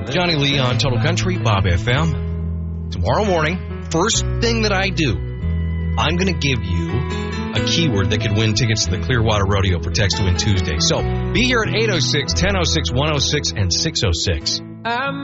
Johnny Lee on Total Country, Bob FM. Tomorrow morning, first thing that I do, I'm going to give you a keyword that could win tickets to the Clearwater Rodeo for Text to Win Tuesday. So be here at 806, 1006, 106, and 606.